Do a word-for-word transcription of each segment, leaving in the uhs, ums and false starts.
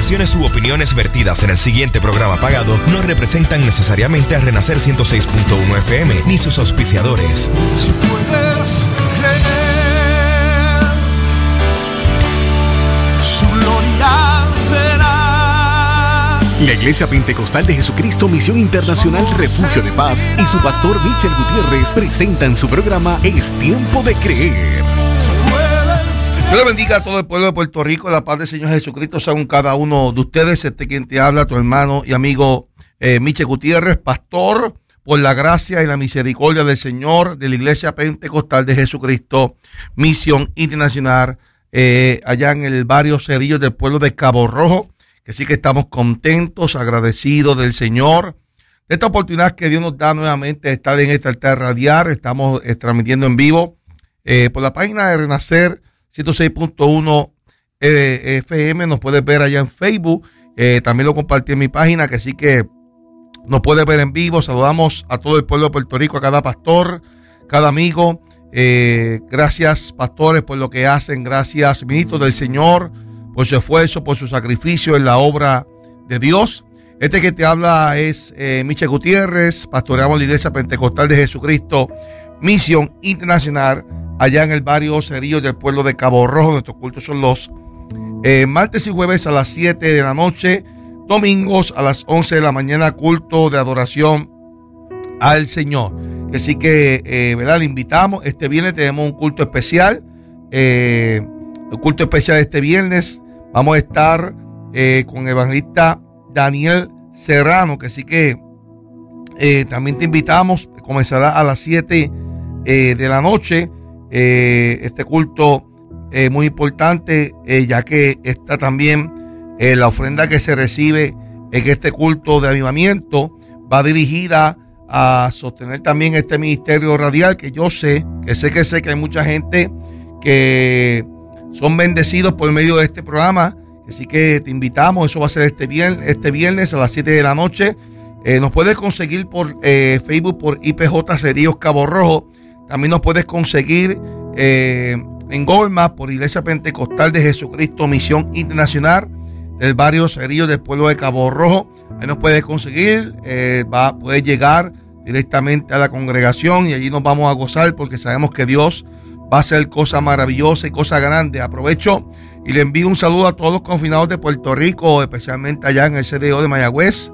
expresiones u opiniones vertidas en el siguiente programa pagado no representan necesariamente a Renacer ciento seis punto uno F M ni sus auspiciadores. Si puedes creer, su gloria verás. La Iglesia Pentecostal de Jesucristo Misión Internacional Refugio de Paz y su pastor Michel Gutiérrez presentan su programa Es Tiempo de Creer. Dios le bendiga a todo el pueblo de Puerto Rico. La paz del Señor Jesucristo sea con cada uno de ustedes. Este quien te habla, tu hermano y amigo eh, Michel Gutiérrez, pastor por la gracia y la misericordia del Señor de la Iglesia Pentecostal de Jesucristo Misión Internacional, eh, allá en el barrio Cerrillos del pueblo de Cabo Rojo, que sí que estamos contentos, agradecidos del Señor de esta oportunidad que Dios nos da nuevamente de estar en esta altar radial. Estamos eh, transmitiendo en vivo eh, por la página de Renacer ciento seis punto uno eh, F M. Nos puedes ver allá en Facebook. Eh, también lo compartí en mi página, que sí que nos puedes ver en vivo. Saludamos a todo el pueblo de Puerto Rico, a cada pastor, cada amigo. Eh, gracias, pastores, por lo que hacen. Gracias, ministros del Señor, por su esfuerzo, por su sacrificio en la obra de Dios. Este que te habla es eh, Michel Gutiérrez. Pastoreamos la Iglesia Pentecostal de Jesucristo Misión Internacional, allá en el barrio Cerrillos del pueblo de Cabo Rojo. Nuestros cultos son los eh, martes y jueves a las siete de la noche, domingos a las once de la mañana, culto de adoración al Señor. Que sí que, eh, ¿verdad? Le invitamos. Este viernes tenemos un culto especial. Eh, el culto especial este viernes vamos a estar eh, con el evangelista Daniel Serrano, que sí que eh, también te invitamos. Comenzará a las siete eh, de la noche. Eh, este culto es eh, muy importante, eh, ya que está también eh, la ofrenda que se recibe en este culto de avivamiento va dirigida a sostener también este ministerio radial, que yo sé, que sé que sé que hay mucha gente que son bendecidos por medio de este programa. Así que te invitamos. Eso va a ser este viernes, este viernes a las siete de la noche. Eh, nos puedes conseguir por eh, Facebook por I P J Cerrillos Cabo Rojo. También nos puedes conseguir eh, en Google Maps por Iglesia Pentecostal de Jesucristo Misión Internacional del barrio Cerrillos del pueblo de Cabo Rojo. Ahí nos puedes conseguir, eh, va, puedes llegar directamente a la congregación y allí nos vamos a gozar, porque sabemos que Dios va a hacer cosas maravillosas y cosas grandes. Aprovecho y le envío un saludo a todos los confinados de Puerto Rico, especialmente allá en el C D O de Mayagüez,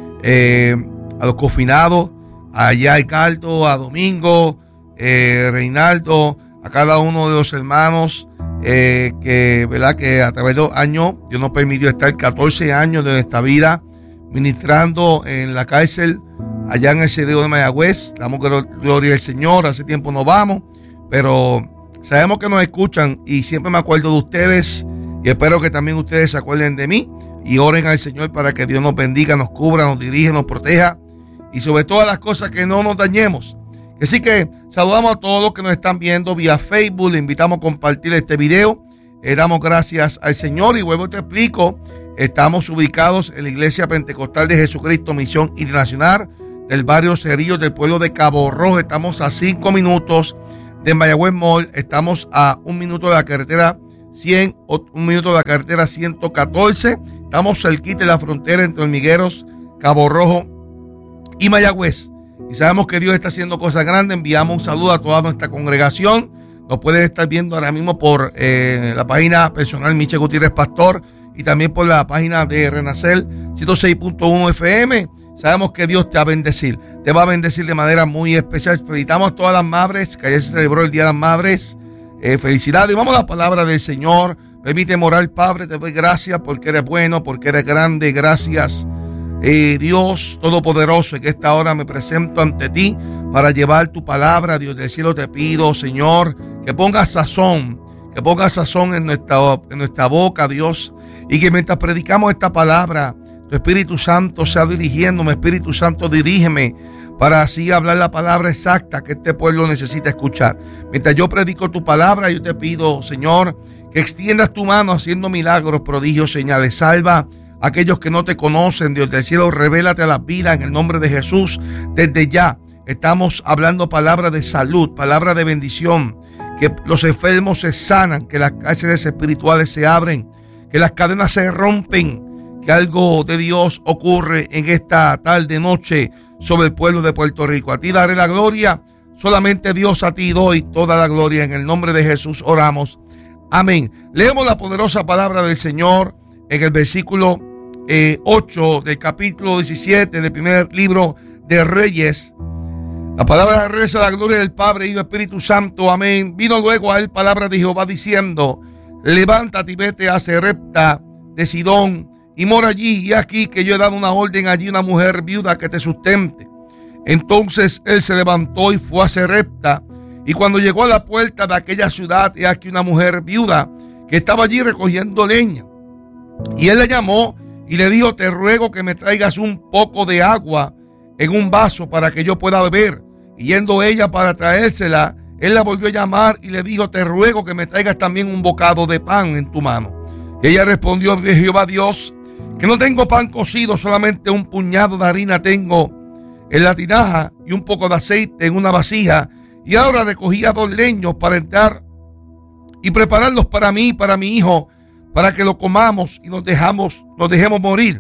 eh, a los confinados, allá a Ricardo, a Domingo, Eh, Reinaldo, a cada uno de los hermanos eh, que, ¿verdad? que a través de los años Dios nos permitió estar catorce años de nuestra vida ministrando en la cárcel allá en el C D O de Mayagüez. Damos gloria al Señor. Hace tiempo no vamos, pero sabemos que nos escuchan y siempre me acuerdo de ustedes, y espero que también ustedes se acuerden de mí y oren al Señor para que Dios nos bendiga, nos cubra, nos dirija, nos proteja, y sobre todas las cosas que no nos dañemos. Así que saludamos a todos los que nos están viendo vía Facebook. Le invitamos a compartir este video. Le damos gracias al Señor y vuelvo te explico. Estamos ubicados en la Iglesia Pentecostal de Jesucristo Misión Internacional del barrio Cerrillos del pueblo de Cabo Rojo. Estamos a cinco minutos de Mayagüez Mall. Estamos a un minuto de la carretera cien, un minuto de la carretera ciento catorce. Estamos cerquita de la frontera entre Hormigueros, Cabo Rojo y Mayagüez. Y sabemos que Dios está haciendo cosas grandes. Enviamos un saludo a toda nuestra congregación. Nos pueden estar viendo ahora mismo por eh, la página personal Michel Gutiérrez Pastor, y también por la página de Renacer ciento seis punto uno F M. Sabemos que Dios te va a bendecir. Te va a bendecir de manera muy especial. Felicitamos a todas las madres, que ayer se celebró el Día de las Madres. Eh, felicidades. Y vamos a la palabra del Señor. Permíteme orar, Padre. Te doy gracias porque eres bueno, porque eres grande. Gracias. Eh, Dios Todopoderoso, en esta hora me presento ante ti para llevar tu palabra. Dios del cielo, te pido, Señor, que pongas sazón, que pongas sazón en nuestra, en nuestra boca, Dios, y que mientras predicamos esta palabra, tu Espíritu Santo sea dirigiéndome. Espíritu Santo, dirígeme para así hablar la palabra exacta que este pueblo necesita escuchar. Mientras yo predico tu palabra, yo te pido, Señor, que extiendas tu mano haciendo milagros, prodigios, señales. Salva aquellos que no te conocen, Dios del cielo, revélate a las vidas en el nombre de Jesús. Desde ya estamos hablando palabra de salud, palabra de bendición, que los enfermos se sanan, que las cárceles espirituales se abren, que las cadenas se rompen, que algo de Dios ocurre en esta tarde noche sobre el pueblo de Puerto Rico. A ti daré la gloria, solamente Dios a ti doy toda la gloria. En el nombre de Jesús oramos. Amén. Leemos la poderosa palabra del Señor en el versículo eh, ocho del capítulo diecisiete del primer libro de Reyes. La palabra de Reyes, la gloria del Padre, Hijo y Espíritu Santo. Amén. Vino luego a él palabra de Jehová diciendo: levántate y vete a Sarepta de Sidón y mora allí, y aquí que yo he dado una orden allí, una mujer viuda que te sustente. Entonces él se levantó y fue a Sarepta, y cuando llegó a la puerta de aquella ciudad, he aquí una mujer viuda que estaba allí recogiendo leña. Y él le llamó y le dijo: te ruego que me traigas un poco de agua en un vaso para que yo pueda beber. Y yendo ella para traérsela, él la volvió a llamar y le dijo: te ruego que me traigas también un bocado de pan en tu mano. Y ella respondió: Jehová Dios, que no tengo pan cocido, solamente un puñado de harina tengo en la tinaja y un poco de aceite en una vasija. Y ahora recogía dos leños para entrar y prepararlos para mí y para mi hijo, para que lo comamos y nos dejamos, nos dejemos morir.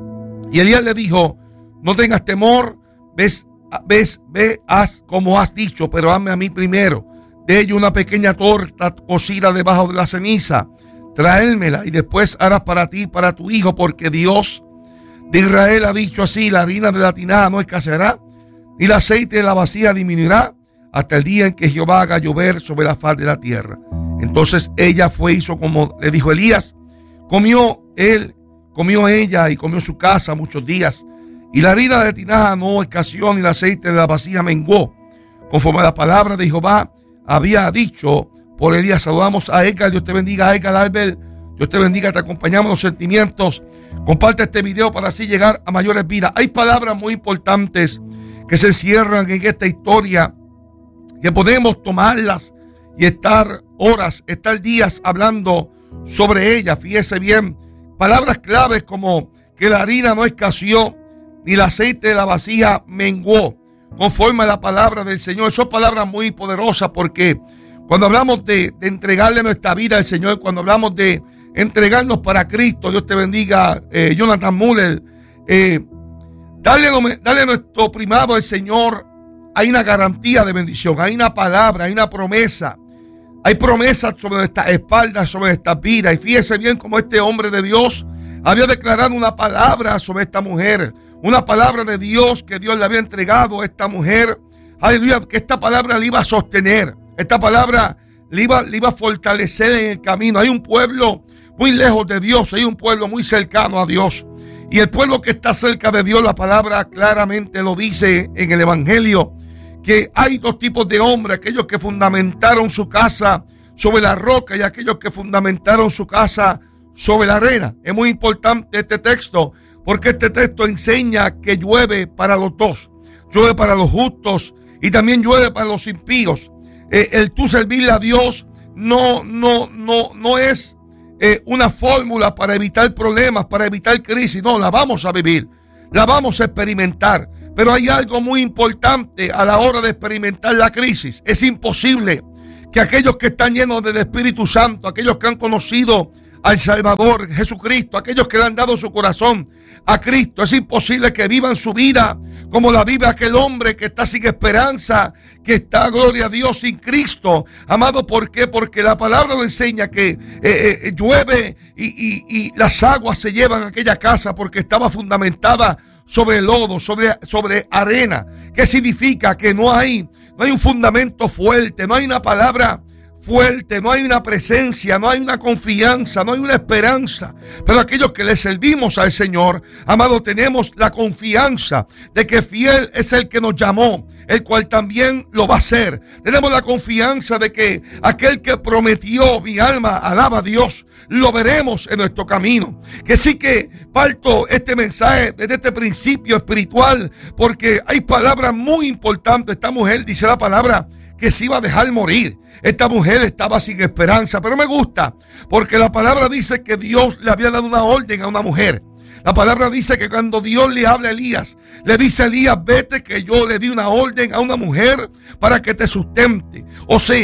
Y Elías le dijo: no tengas temor, ves, ves, ve, haz como has dicho, pero hazme a mí primero de ello una pequeña torta cocida debajo de la ceniza, traérmela, y después harás para ti y para tu hijo, porque Dios de Israel ha dicho así: la harina de la tinaja no escaseará, ni el aceite de la vasija disminuirá, hasta el día en que Jehová haga llover sobre la faz de la tierra. Entonces ella fue, hizo como le dijo Elías. Comió él, comió ella y comió su casa muchos días. Y la harina de la tinaja no escaseó, ni el aceite de la vasija menguó, conforme a la palabra de Jehová había dicho por Elías. Saludamos a Edgar. Dios te bendiga, Edgar Albert. Dios te bendiga, te acompañamos los sentimientos. Comparte este video para así llegar a mayores vidas. Hay palabras muy importantes que se encierran en esta historia, que podemos tomarlas y estar horas, estar días hablando sobre ellas. Fíjese bien, palabras claves como que la harina no escaseó, ni el aceite de la vasija menguó, conforme a la palabra del Señor. Son palabras muy poderosas, porque cuando hablamos de, de entregarle nuestra vida al Señor, cuando hablamos de entregarnos para Cristo, Dios te bendiga, eh, Jonathan Muller, eh, darle, darle nuestro primado al Señor, hay una garantía de bendición, hay una palabra, hay una promesa, hay promesas sobre nuestras espaldas, sobre nuestras vidas. Y fíjese bien cómo este hombre de Dios había declarado una palabra sobre esta mujer, una palabra de Dios que Dios le había entregado a esta mujer. Aleluya, que esta palabra le iba a sostener, esta palabra le iba, le iba a fortalecer en el camino. Hay un pueblo muy lejos de Dios, hay un pueblo muy cercano a Dios. Y el pueblo que está cerca de Dios, la palabra claramente lo dice en el Evangelio, que hay dos tipos de hombres: aquellos que fundamentaron su casa sobre la roca y aquellos que fundamentaron su casa sobre la arena. Es muy importante este texto, porque este texto enseña que llueve para los dos. Llueve para los justos y también llueve para los impíos. Eh, el tú servirle a Dios no, no, no, no es eh, una fórmula para evitar problemas, para evitar crisis. No, la vamos a vivir, la vamos a experimentar. Pero hay algo muy importante a la hora de experimentar la crisis. Es imposible que aquellos que están llenos del Espíritu Santo, aquellos que han conocido al Salvador Jesucristo, aquellos que le han dado su corazón a Cristo, es imposible que vivan su vida como la vive aquel hombre que está sin esperanza, que está, gloria a Dios, sin Cristo. Amado, ¿por qué? Porque la palabra nos enseña que eh, eh, llueve y, y, y las aguas se llevan a aquella casa, porque estaba fundamentada sobre lodo, sobre, sobre arena. ¿Qué significa? Que no hay, no hay un fundamento fuerte, no hay una palabra fuerte, no hay una presencia, no hay una confianza, no hay una esperanza. Pero aquellos que le servimos al Señor, amado, tenemos la confianza de que fiel es el que nos llamó, el cual también lo va a hacer. Tenemos la confianza de que aquel que prometió, mi alma alaba a Dios, lo veremos en nuestro camino. Que sí que parto este mensaje desde este principio espiritual, porque hay palabras muy importantes. Esta mujer dice la palabra que se iba a dejar morir. Esta mujer estaba sin esperanza, pero me gusta porque la palabra dice que Dios le había dado una orden a una mujer. La palabra dice que cuando Dios le habla a Elías, le dice a Elías: vete, que yo le di una orden a una mujer para que te sustente. O sea,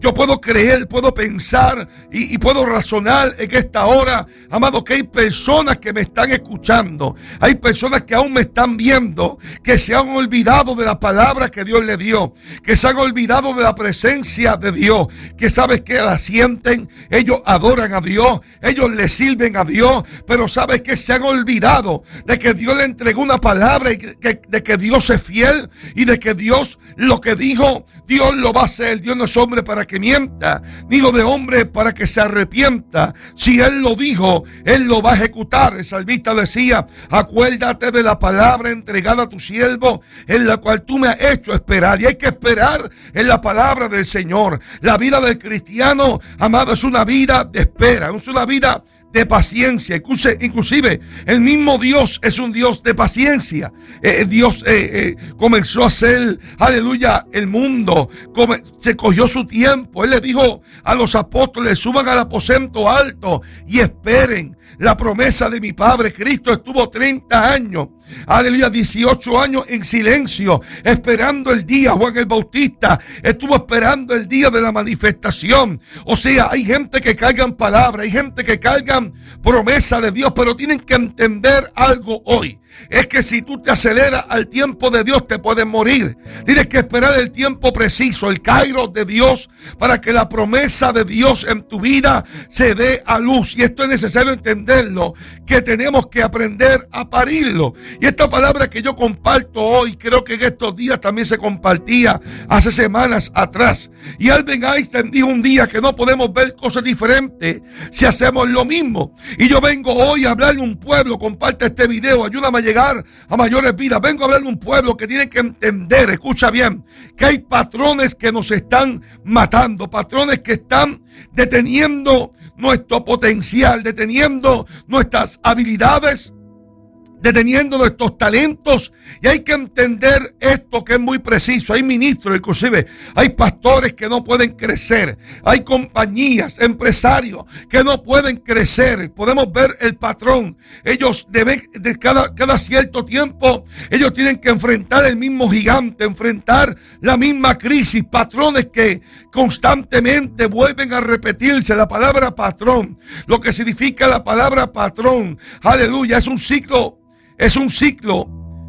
Yo puedo creer, puedo pensar y, y puedo razonar en esta hora, amado, que hay personas que me están escuchando, hay personas que aún me están viendo, que se han olvidado de la palabra que Dios le dio, que se han olvidado de la presencia de Dios, que sabes que la sienten, ellos adoran a Dios, ellos le sirven a Dios, pero sabes que se han olvidado de que Dios le entregó una palabra y que, de que Dios es fiel y de que Dios lo que dijo, Dios lo va a hacer. Dios no es hombre para que mienta, ni hijo de hombre para que se arrepienta. Si Él lo dijo, Él lo va a ejecutar. El salmista decía: acuérdate de la palabra entregada a tu siervo, en la cual tú me has hecho esperar. Y hay que esperar en la palabra del Señor. La vida del cristiano, amado, es una vida de espera, es una vida de paciencia. Inclusive el mismo Dios es un Dios de paciencia. eh, Dios eh, eh, comenzó a hacer, aleluya, el mundo, come, se cogió su tiempo. Él le dijo a los apóstoles: suban al aposento alto y esperen la promesa de mi Padre. Cristo estuvo treinta años, aleluya, dieciocho años en silencio, esperando el día. Juan el Bautista estuvo esperando el día de la manifestación. O sea, hay gente que cargan palabra, hay gente que cargan promesa de Dios, pero tienen que entender algo hoy. Es que si tú te aceleras al tiempo de Dios, te puedes morir. Tienes que esperar el tiempo preciso, el kairos de Dios, para que la promesa de Dios en tu vida se dé a luz. Y esto es necesario entenderlo, que tenemos que aprender a parirlo. Y esta palabra que yo comparto hoy, creo que en estos días también se compartía hace semanas atrás. Y Albert Einstein dijo un día que no podemos ver cosas diferentes si hacemos lo mismo. Y yo vengo hoy a hablarle a un pueblo. Comparte este video, ayúdame a llegar a mayores vidas. Vengo a hablarle a un pueblo que tiene que entender, escucha bien, que hay patrones que nos están matando, patrones que están deteniendo nuestro potencial, deteniendo nuestras habilidades, deteniendo nuestros talentos. Y hay que entender esto, que es muy preciso. Hay ministros, inclusive hay pastores que no pueden crecer, hay compañías, empresarios que no pueden crecer. Podemos ver el patrón. Ellos deben, de cada, cada cierto tiempo, ellos tienen que enfrentar el mismo gigante, enfrentar la misma crisis. Patrones que constantemente vuelven a repetirse. La palabra patrón, lo que significa la palabra patrón, aleluya, es un ciclo. Es un ciclo,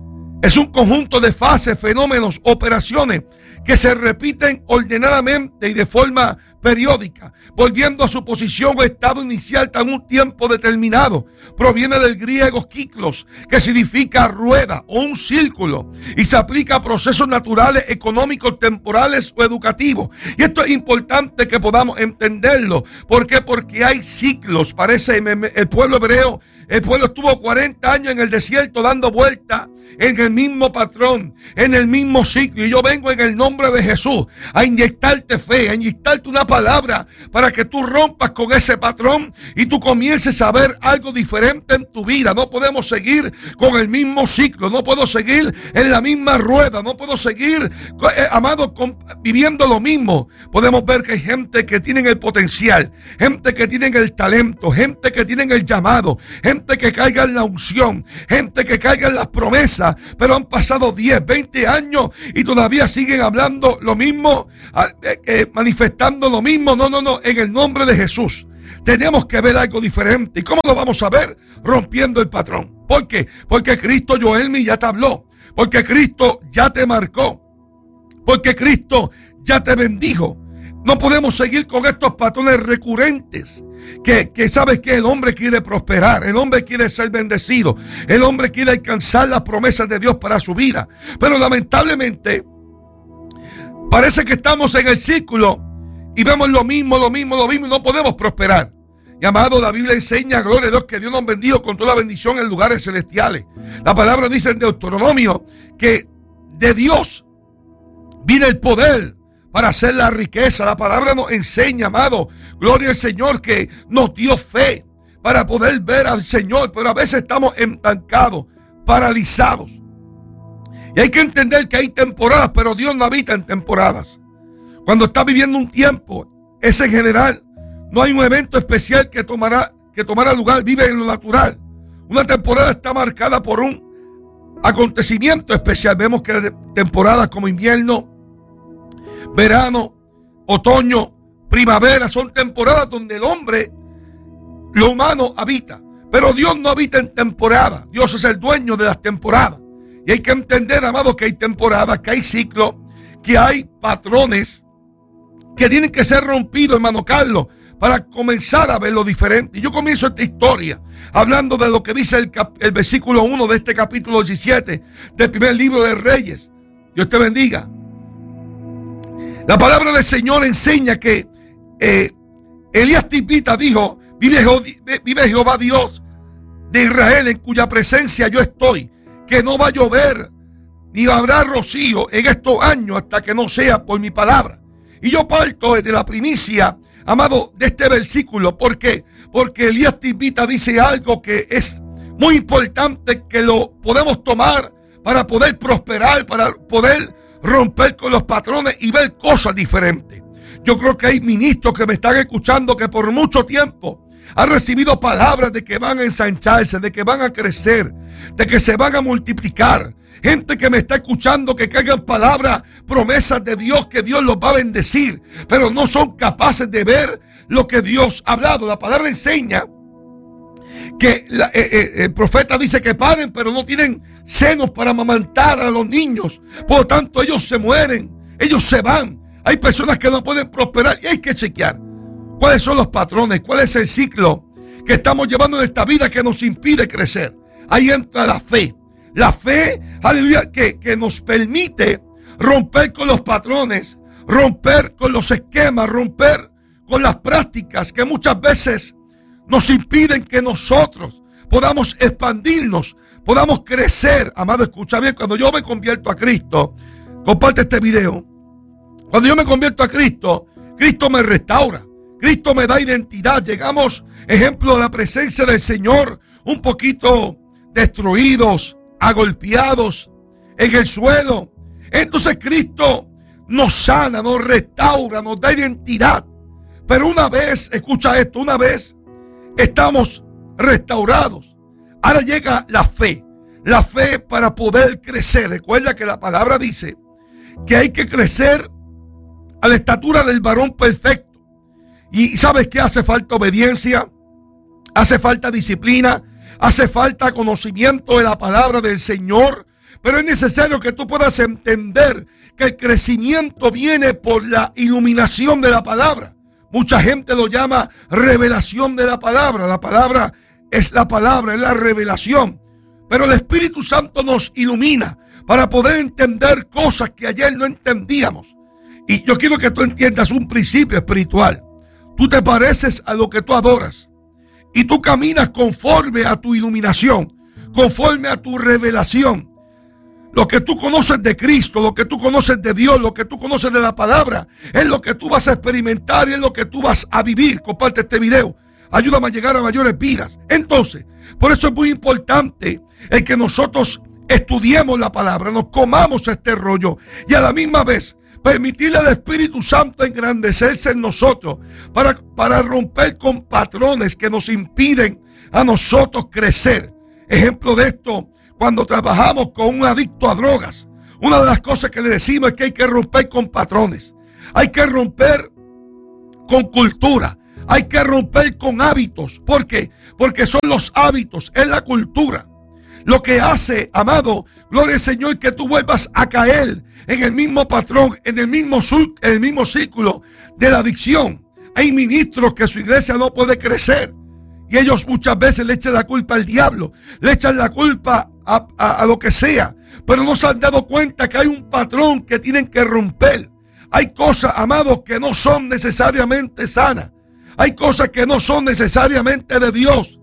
es un conjunto de fases, fenómenos, operaciones que se repiten ordenadamente y de forma periódica, volviendo a su posición o estado inicial tras un tiempo determinado. Proviene del griego kiklos, que significa rueda o un círculo, y se aplica a procesos naturales, económicos, temporales o educativos. Y esto es importante que podamos entenderlo. ¿Por qué? Porque hay ciclos. Parece el pueblo hebreo, el pueblo estuvo cuarenta años en el desierto dando vuelta en el mismo patrón, en el mismo ciclo. Y yo vengo en el nombre de Jesús a inyectarte fe, a inyectarte una palabra para que tú rompas con ese patrón y tú comiences a ver algo diferente en tu vida. No podemos seguir con el mismo ciclo, no puedo seguir en la misma rueda, no puedo seguir, eh, amado, con, viviendo lo mismo. Podemos ver que hay gente que tienen el potencial, gente que tienen el talento, gente que tienen el llamado, gente que caiga en la unción, gente que caiga en las promesas, pero han pasado diez, veinte años y todavía siguen hablando lo mismo, eh, eh, manifestando lo mismo. No, no, no, en el nombre de Jesús tenemos que ver algo diferente. ¿Y cómo lo vamos a ver? Rompiendo el patrón. ¿Por qué? Porque Cristo, Joelmi, ya te habló, porque Cristo ya te marcó, porque Cristo ya te bendijo. No podemos seguir con estos patrones recurrentes. Que, que sabes que el hombre quiere prosperar, el hombre quiere ser bendecido, el hombre quiere alcanzar las promesas de Dios para su vida. Pero lamentablemente parece que estamos en el círculo y vemos lo mismo, lo mismo, lo mismo y no podemos prosperar. Y amado, la Biblia enseña, gloria a Dios, que Dios nos bendijo con toda la bendición en lugares celestiales. La palabra dice en Deuteronomio que de Dios viene el poder para hacer la riqueza. La palabra nos enseña, amado, gloria al Señor, que nos dio fe para poder ver al Señor, pero a veces estamos estancados, paralizados. Y hay que entender que hay temporadas, pero Dios no habita en temporadas. Cuando estás viviendo un tiempo, es en general. No hay un evento especial que tomará, que tomará lugar, vive en lo natural. Una temporada está marcada por un acontecimiento especial. Vemos que temporadas como invierno, verano, otoño, primavera, son temporadas donde el hombre, lo humano, habita. Pero Dios no habita en temporada. Dios es el dueño de las temporadas. Y hay que entender, amados, que hay temporadas, que hay ciclos, que hay patrones que tienen que ser rompidos, hermano Carlos, para comenzar a ver lo diferente. Y yo comienzo esta historia hablando de lo que dice el, cap- el versículo uno de este capítulo diecisiete del primer libro de Reyes. Dios te bendiga. La palabra del Señor enseña que eh, Elías Tisbita dijo: vive, Je- vive Jehová Dios de Israel, en cuya presencia yo estoy, que no va a llover ni habrá rocío en estos años hasta que no sea por mi palabra. Y yo parto de la primicia, amado, de este versículo. ¿Por qué? Porque Elías Tisbita dice algo que es muy importante, que lo podemos tomar para poder prosperar, para poder romper con los patrones y ver cosas diferentes. Yo creo que hay ministros que me están escuchando que por mucho tiempo han recibido palabras de que van a ensancharse, de que van a crecer, de que se van a multiplicar. Gente que me está escuchando que caigan palabras, promesas de Dios, que Dios los va a bendecir, pero no son capaces de ver lo que Dios ha hablado. La palabra enseña que la, eh, eh, el profeta dice que paren, pero no tienen senos para amamantar a los niños. Por lo tanto, ellos se mueren, ellos se van. Hay personas que no pueden prosperar y hay que chequear cuáles son los patrones, cuál es el ciclo que estamos llevando en esta vida que nos impide crecer. Ahí entra la fe. La fe, aleluya, que, que nos permite romper con los patrones, romper con los esquemas, romper con las prácticas que muchas veces nos impiden que nosotros podamos expandirnos, podamos crecer. Amado, escucha bien, cuando yo me convierto a Cristo, comparte este video. Cuando yo me convierto a Cristo, Cristo me restaura, Cristo me da identidad. Llegamos, ejemplo, a la presencia del Señor un poquito destruidos, agolpeados en el suelo. Entonces Cristo nos sana, nos restaura, nos da identidad. Pero una vez, escucha esto, una vez estamos restaurados, ahora llega la fe. La fe para poder crecer. Recuerda que la palabra dice que hay que crecer a la estatura del varón perfecto. Y ¿sabes qué? Hace falta obediencia, hace falta disciplina, hace falta conocimiento de la palabra del Señor. Pero es necesario que tú puedas entender que el crecimiento viene por la iluminación de la palabra. Mucha gente lo llama revelación de la palabra. La palabra es la palabra, es la revelación. Pero el Espíritu Santo nos ilumina para poder entender cosas que ayer no entendíamos. Y yo quiero que tú entiendas un principio espiritual. Tú te pareces a lo que tú adoras. Y tú caminas conforme a tu iluminación, conforme a tu revelación. Lo que tú conoces de Cristo, lo que tú conoces de Dios, lo que tú conoces de la palabra, es lo que tú vas a experimentar y es lo que tú vas a vivir. Comparte este video. Ayúdame a llegar a mayores vidas. Entonces, por eso es muy importante el que nosotros estudiemos la palabra, nos comamos este rollo y a la misma vez permitirle al Espíritu Santo engrandecerse en nosotros para, para romper con patrones que nos impiden a nosotros crecer. Ejemplo de esto, cuando trabajamos con un adicto a drogas, una de las cosas que le decimos es que hay que romper con patrones, hay que romper con cultura, hay que romper con hábitos. ¿Por qué? Porque son los hábitos, es la cultura lo que hace, amado, gloria al Señor, que tú vuelvas a caer en el mismo patrón, en el mismo, en el mismo círculo de la adicción. Hay ministros que su iglesia no puede crecer y ellos muchas veces le echan la culpa al diablo, le echan la culpa a, a, a lo que sea, pero no se han dado cuenta que hay un patrón que tienen que romper. Hay cosas, amados, que no son necesariamente sanas. Hay cosas que no son necesariamente de Dios.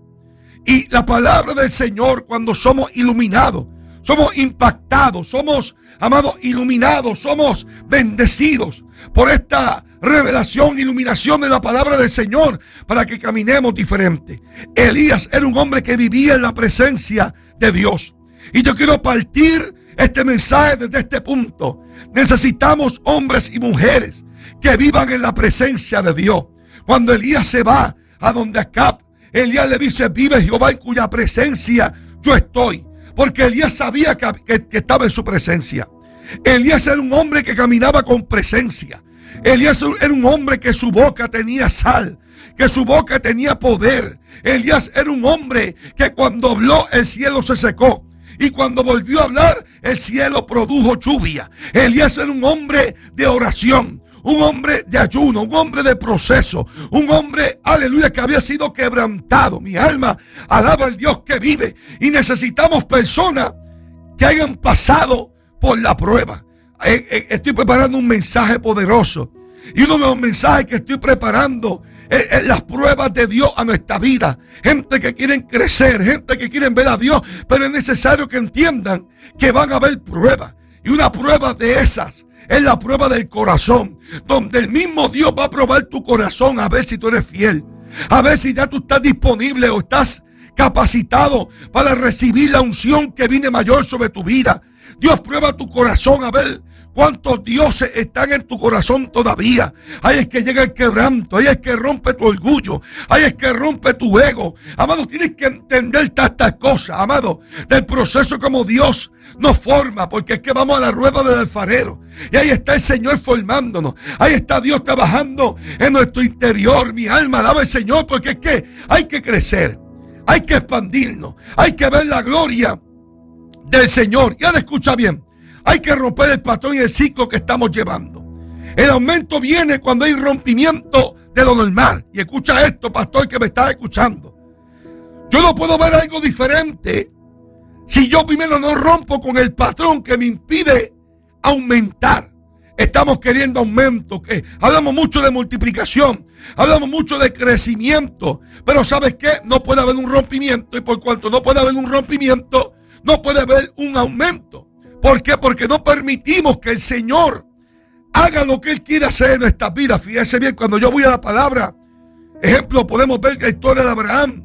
Y la palabra del Señor, cuando somos iluminados, somos impactados, somos, amados, iluminados, somos bendecidos por esta revelación, iluminación de la palabra del Señor para que caminemos diferente. Elías era un hombre que vivía en la presencia de Dios. Y yo quiero partir este mensaje desde este punto. Necesitamos hombres y mujeres que vivan en la presencia de Dios. Cuando Elías se va a donde Acab, Elías le dice: vive Jehová en cuya presencia yo estoy. Porque Elías sabía que, que, que estaba en su presencia. Elías era un hombre que caminaba con presencia. Elías era un hombre que su boca tenía sal, que su boca tenía poder. Elías era un hombre que cuando habló el cielo se secó. Y cuando volvió a hablar, el cielo produjo lluvia. Elías era un hombre de oración, un hombre de ayuno, un hombre de proceso, un hombre, aleluya, que había sido quebrantado. Mi alma alaba al Dios que vive. Y necesitamos personas que hayan pasado por la prueba. Estoy preparando un mensaje poderoso. Y uno de los mensajes que estoy preparando es, es las pruebas de Dios a nuestra vida. Gente que quieren crecer, gente que quieren ver a Dios, pero es necesario que entiendan que van a haber pruebas. Y una prueba de esas es la prueba del corazón, donde el mismo Dios va a probar tu corazón a ver si tú eres fiel, a ver si ya tú estás disponible o estás capacitado para recibir la unción que viene mayor sobre tu vida. Dios prueba tu corazón a ver cuántos dioses están en tu corazón todavía. Ahí es que llega el quebranto, ahí es que rompe tu orgullo, ahí es que rompe tu ego. Amado, tienes que entender tantas cosas, amado, del proceso como Dios nos forma, porque es que vamos a la rueda del alfarero y ahí está el Señor formándonos, ahí está Dios trabajando en nuestro interior. Mi alma alaba al Señor, porque es que hay que crecer, hay que expandirnos, hay que ver la gloria del Señor. Y ahora escucha bien, hay que romper el patrón y el ciclo que estamos llevando. El aumento viene cuando hay rompimiento de lo normal. Y escucha esto, pastor, que me está escuchando. Yo no puedo ver algo diferente si yo primero no rompo con el patrón que me impide aumentar. Estamos queriendo aumento, que hablamos mucho de multiplicación, hablamos mucho de crecimiento, pero ¿sabes qué? No puede haber un rompimiento, y por cuanto no puede haber un rompimiento, no puede haber un aumento. ¿Por qué? Porque no permitimos que el Señor haga lo que Él quiere hacer en nuestras vidas. Fíjese bien, cuando yo voy a la palabra, ejemplo, podemos ver la historia de Abraham.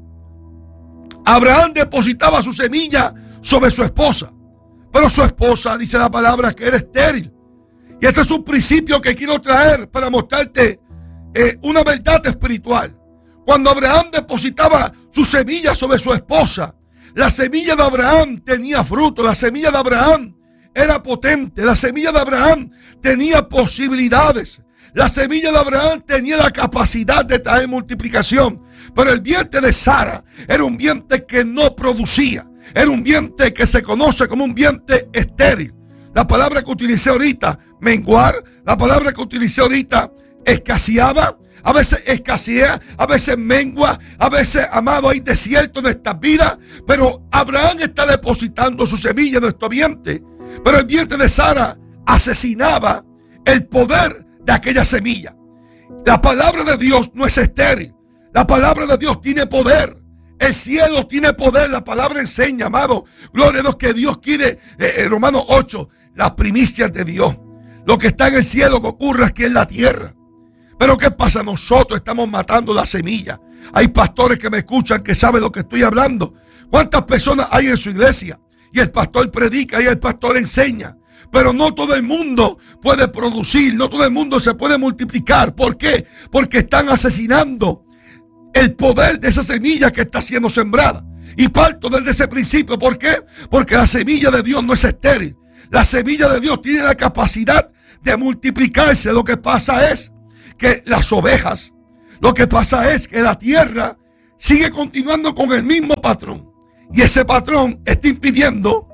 Abraham depositaba su semilla sobre su esposa, pero su esposa, dice la palabra, que era estéril. Y este es un principio que quiero traer para mostrarte eh, una verdad espiritual. Cuando Abraham depositaba su semilla sobre su esposa, la semilla de Abraham tenía fruto, la semilla de Abraham era potente, la semilla de Abraham tenía posibilidades, la semilla de Abraham tenía la capacidad de traer multiplicación, pero el vientre de Sara era un vientre que no producía, era un vientre que se conoce como un vientre estéril. La palabra que utilicé ahorita, menguar, la palabra que utilicé ahorita, escaseaba. A veces escasea, a veces mengua, a veces, amado, hay desierto en nuestras vidas. Pero Abraham está depositando su semilla en nuestro vientre. Pero el vientre de Sara asesinaba el poder de aquella semilla. La palabra de Dios no es estéril. La palabra de Dios tiene poder. El cielo tiene poder. La palabra enseña, amado, gloria a Dios, que Dios quiere, eh, Romanos ocho, las primicias de Dios. Lo que está en el cielo que ocurra aquí en la tierra. Pero ¿qué pasa? Nosotros estamos matando la semilla. Hay pastores que me escuchan que saben lo que estoy hablando. ¿Cuántas personas hay en su iglesia? Y el pastor predica y el pastor enseña. Pero no todo el mundo puede producir, no todo el mundo se puede multiplicar. ¿Por qué? Porque están asesinando el poder de esa semilla que está siendo sembrada. Y parto desde ese principio. ¿Por qué? Porque la semilla de Dios no es estéril. La semilla de Dios tiene la capacidad de multiplicarse. Lo que pasa es que las ovejas, lo que pasa es que la tierra sigue continuando con el mismo patrón. Y ese patrón está impidiendo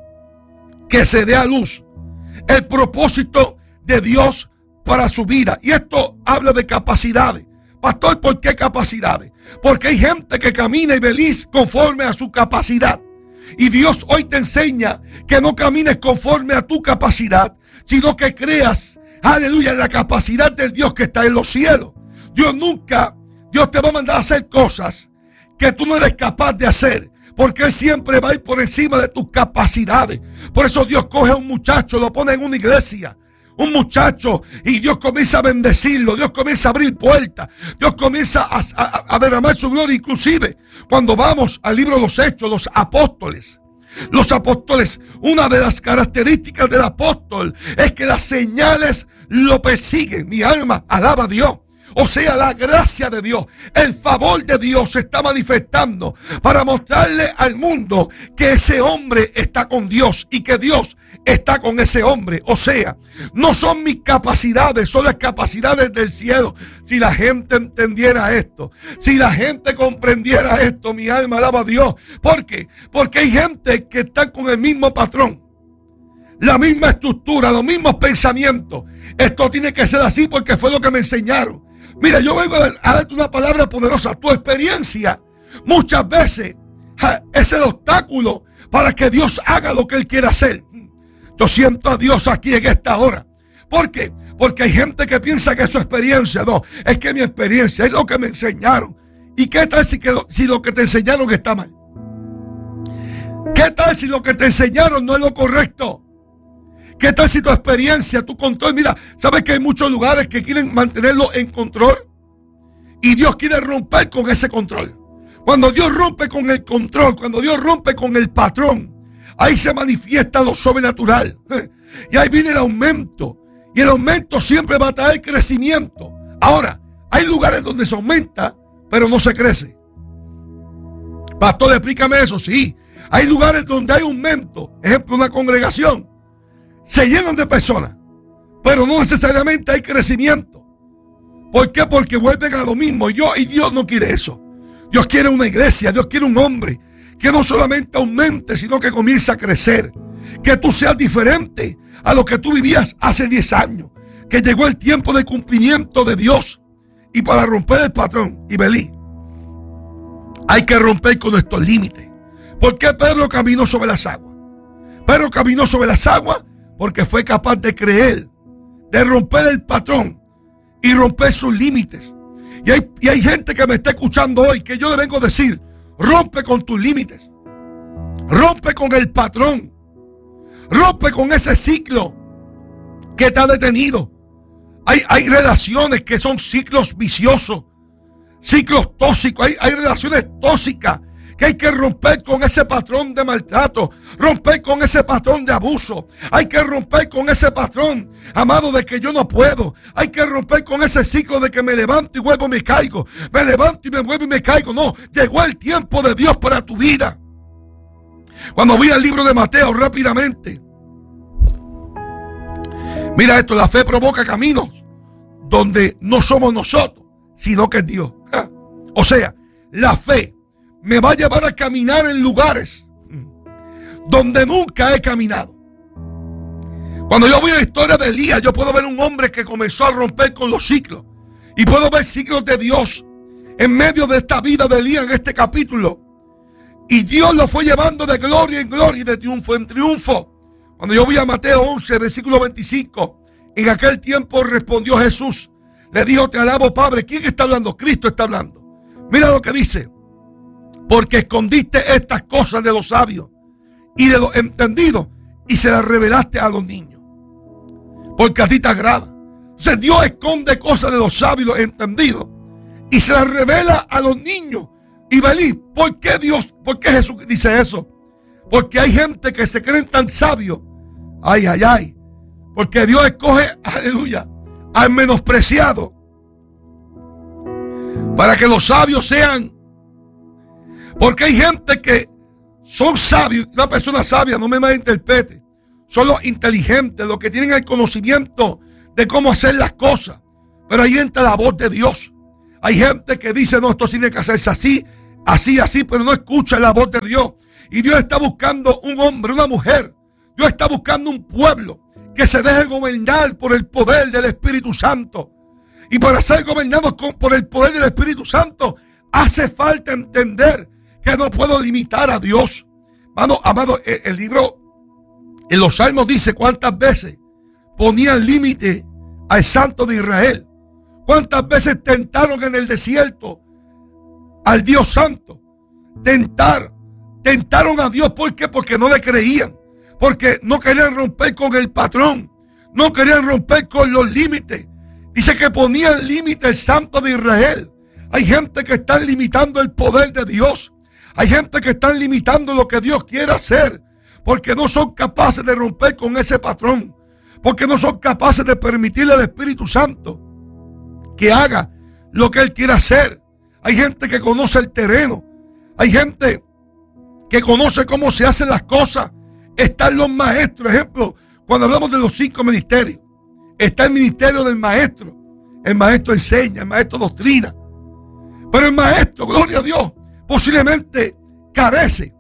que se dé a luz el propósito de Dios para su vida. Y esto habla de capacidades. Pastor, ¿por qué capacidades? Porque hay gente que camina y feliz conforme a su capacidad. Y Dios hoy te enseña que no camines conforme a tu capacidad, sino que creas, aleluya, en la capacidad del Dios que está en los cielos. Dios nunca, Dios te va a mandar a hacer cosas que tú no eres capaz de hacer, porque Él siempre va a ir por encima de tus capacidades. Por eso Dios coge a un muchacho, lo pone en una iglesia, un muchacho, y Dios comienza a bendecirlo, Dios comienza a abrir puertas, Dios comienza a, a, a derramar su gloria. Inclusive cuando vamos al libro de los Hechos, los apóstoles, Los apóstoles, una de las características del apóstol es que las señales lo persiguen. Mi alma alaba a Dios. O sea, la gracia de Dios, el favor de Dios se está manifestando para mostrarle al mundo que ese hombre está con Dios y que Dios está con ese hombre. O sea, no son mis capacidades, son las capacidades del cielo. Si la gente entendiera esto, si la gente comprendiera esto, mi alma alaba a Dios. ¿Por qué? Porque hay gente que está con el mismo patrón, la misma estructura, los mismos pensamientos. Esto tiene que ser así porque fue lo que me enseñaron. Mira, yo vengo a darte una palabra poderosa. Tu experiencia muchas veces ja, es el obstáculo para que Dios haga lo que Él quiere hacer. Yo siento a Dios aquí en esta hora. ¿Por qué? Porque hay gente que piensa que es su experiencia. No, es que mi experiencia es lo que me enseñaron. ¿Y qué tal si, que lo, si lo que te enseñaron está mal? ¿Qué tal si lo que te enseñaron no es lo correcto? ¿Qué tal si tu experiencia, tu control? Mira, ¿sabes que hay muchos lugares que quieren mantenerlo en control? Y Dios quiere romper con ese control. Cuando Dios rompe con el control, cuando Dios rompe con el patrón, ahí se manifiesta lo sobrenatural. Y ahí viene el aumento. Y el aumento siempre va a traer crecimiento. Ahora, hay lugares donde se aumenta, pero no se crece. Pastor, explícame eso. Sí, hay lugares donde hay aumento. Ejemplo, una congregación. Se llenan de personas, pero no necesariamente hay crecimiento. ¿Por qué? Porque vuelven a lo mismo. Y, yo, y Dios no quiere eso. Dios quiere una iglesia, Dios quiere un hombre que no solamente aumente, sino que comience a crecer. Que tú seas diferente a lo que tú vivías hace diez años. Que llegó el tiempo de cumplimiento de Dios. Y para romper el patrón, y Belí, hay que romper con estos límites. ¿Por qué Pedro caminó sobre las aguas? Pedro caminó sobre las aguas porque fue capaz de creer, de romper el patrón y romper sus límites. Y hay, y hay gente que me está escuchando hoy que yo le vengo a decir: rompe con tus límites, rompe con el patrón, rompe con ese ciclo que te ha detenido. Hay, hay relaciones que son ciclos viciosos, ciclos tóxicos, hay, hay relaciones tóxicas que hay que romper con ese patrón de maltrato, romper con ese patrón de abuso. Hay que romper con ese patrón, amado, de que yo no puedo. Hay que romper con ese ciclo de que me levanto y vuelvo y me caigo. Me levanto y me vuelvo y me caigo. No, llegó el tiempo de Dios para tu vida. Cuando vi el libro de Mateo rápidamente, mira esto: la fe provoca caminos donde no somos nosotros, sino que es Dios. O sea, la fe me va a llevar a caminar en lugares donde nunca he caminado. Cuando yo voy a la historia de Elías, yo puedo ver un hombre que comenzó a romper con los ciclos. Y puedo ver ciclos de Dios en medio de esta vida de Elías en este capítulo. Y Dios lo fue llevando de gloria en gloria y de triunfo en triunfo. Cuando yo voy a Mateo once, versículo veinticinco, en aquel tiempo respondió Jesús. Le dijo: te alabo, Padre. ¿Quién está hablando? Cristo está hablando. Mira lo que dice: porque escondiste estas cosas de los sabios y de los entendidos y se las revelaste a los niños, porque a ti te agrada. Entonces Dios esconde cosas de los sabios y los entendidos y se las revela a los niños. Y Belí, ¿por qué Dios, por qué Jesús dice eso? Porque hay gente que se creen tan sabios. Ay, ay, ay. Porque Dios escoge, aleluya, al menospreciado para que los sabios sean. Porque hay gente que son sabios. Una persona sabia, no me malinterprete, son los inteligentes, los que tienen el conocimiento de cómo hacer las cosas. Pero ahí entra la voz de Dios. Hay gente que dice: no, esto tiene que hacerse así, así, así, pero no escucha la voz de Dios. Y Dios está buscando un hombre, una mujer. Dios está buscando un pueblo que se deje gobernar por el poder del Espíritu Santo. Y para ser gobernados por el poder del Espíritu Santo, hace falta entender que no puedo limitar a Dios. Amado, amado, el, el libro en los Salmos dice cuántas veces ponían límite al Santo de Israel. Cuántas veces tentaron en el desierto al Dios Santo. Tentar, tentaron a Dios. ¿Por qué? Porque no le creían. Porque no querían romper con el patrón. No querían romper con los límites. Dice que ponían límite al Santo de Israel. Hay gente que está limitando el poder de Dios. Hay gente que está limitando lo que Dios quiere hacer, porque no son capaces de romper con ese patrón, porque no son capaces de permitirle al Espíritu Santo que haga lo que Él quiere hacer. Hay gente que conoce el terreno, hay gente que conoce cómo se hacen las cosas están los maestros. Ejemplo, cuando hablamos de los cinco ministerios, está el ministerio del maestro. El maestro enseña, el maestro doctrina. Pero el maestro, gloria a Dios, posiblemente carece,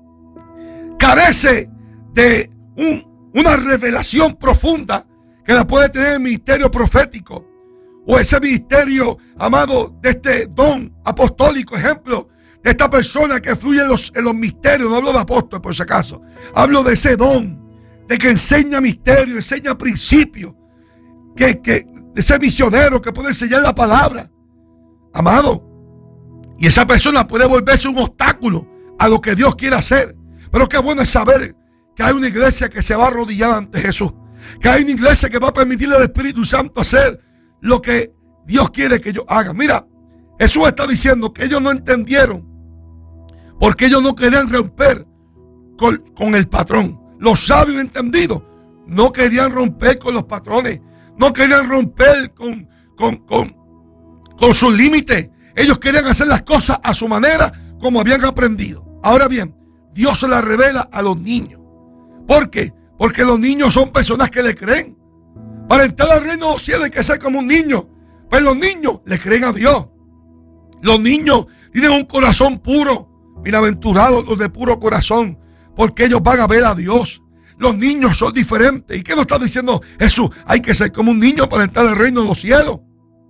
carece de un, una revelación profunda que la puede tener el ministerio profético o ese ministerio, amado, de este don apostólico. Ejemplo, de esta persona que fluye en los, en los misterios. No hablo de apóstol por si acaso, hablo de ese don, de que enseña misterios, enseña principios, que, que de ese misionero que puede enseñar la palabra, amado. Y esa persona puede volverse un obstáculo a lo que Dios quiere hacer. Pero qué bueno es saber que hay una iglesia que se va a arrodillar ante Jesús, que hay una iglesia que va a permitirle al Espíritu Santo hacer lo que Dios quiere que ellos hagan. Mira, Jesús está diciendo que ellos no entendieron porque ellos no querían romper con, con el patrón. Los sabios entendidos no querían romper con los patrones, no querían romper con, con, con, con sus límites. Ellos querían hacer las cosas a su manera, como habían aprendido. Ahora bien, Dios se la revela a los niños. ¿Por qué? Porque los niños son personas que le creen. Para entrar al reino de los cielos hay que ser como un niño. Pues los niños le creen a Dios. Los niños tienen un corazón puro. Bienaventurados los de puro corazón, porque ellos van a ver a Dios. Los niños son diferentes. ¿Y qué nos está diciendo Jesús? Hay que ser como un niño para entrar al reino de los cielos.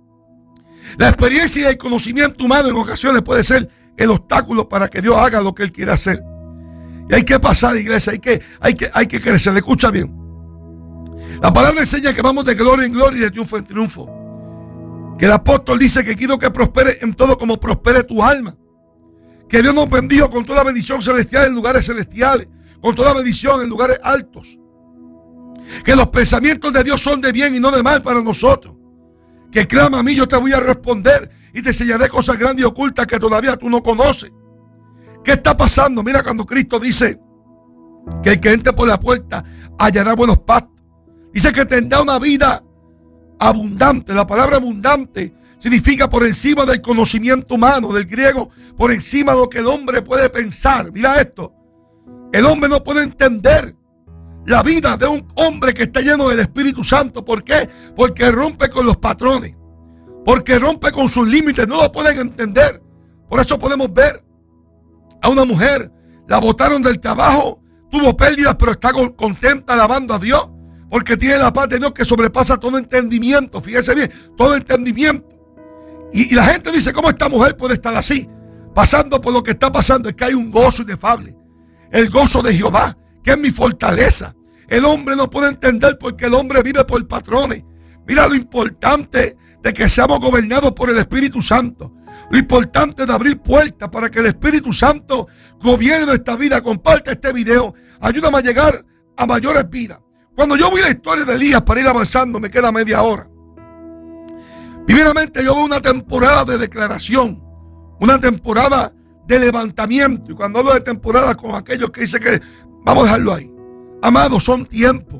La experiencia y el conocimiento humano en ocasiones puede ser el obstáculo para que Dios haga lo que Él quiere hacer. Y hay que pasar, iglesia, hay que, hay que, hay que crecer. Escucha bien. La palabra enseña que vamos de gloria en gloria y de triunfo en triunfo. Que el apóstol dice que quiero que prospere en todo como prospere tu alma. Que Dios nos bendijo con toda bendición celestial en lugares celestiales, con toda bendición en lugares altos. Que los pensamientos de Dios son de bien y no de mal para nosotros. Que clama a mí, yo te voy a responder y te enseñaré cosas grandes y ocultas que todavía tú no conoces. ¿Qué está pasando? Mira, cuando Cristo dice que el que entre por la puerta hallará buenos pastos. Dice que tendrá una vida abundante. La palabra abundante significa por encima del conocimiento humano, del griego, por encima de lo que el hombre puede pensar. Mira esto. El hombre no puede entender la vida de un hombre que está lleno del Espíritu Santo. ¿Por qué? Porque rompe con los patrones. Porque rompe con sus límites. No lo pueden entender. Por eso podemos ver a una mujer. La botaron del trabajo. Tuvo pérdidas, pero está contenta alabando a Dios. Porque tiene la paz de Dios que sobrepasa todo entendimiento. Fíjese bien, todo entendimiento. Y, y la gente dice, ¿cómo esta mujer puede estar así? Pasando por lo que está pasando. Es que hay un gozo inefable. El gozo de Jehová, que es mi fortaleza. El hombre no puede entender porque el hombre vive por patrones. Mira lo importante de que seamos gobernados por el Espíritu Santo. Lo importante de abrir puertas para que el Espíritu Santo gobierne nuestra vida. Comparte este video. Ayúdame a llegar a mayores vidas. Cuando yo vi la historia de Elías, para ir avanzando, me queda media hora. Primeramente yo veo una temporada de declaración. Una temporada de levantamiento. Y cuando hablo de temporada con aquellos que dicen que vamos a dejarlo ahí. Amados, son tiempos.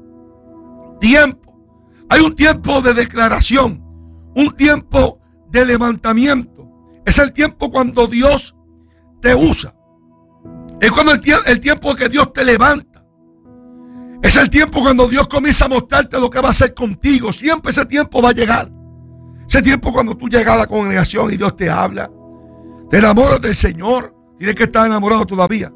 Tiempo. Hay un tiempo de declaración. Un tiempo de levantamiento. Es el tiempo cuando Dios te usa. Es cuando el, tie- el tiempo que Dios te levanta. Es el tiempo cuando Dios comienza a mostrarte lo que va a hacer contigo. Siempre ese tiempo va a llegar. Ese tiempo cuando tú llegas a la congregación y Dios te habla. Te enamoras del Señor. Tienes que estar enamorado todavía.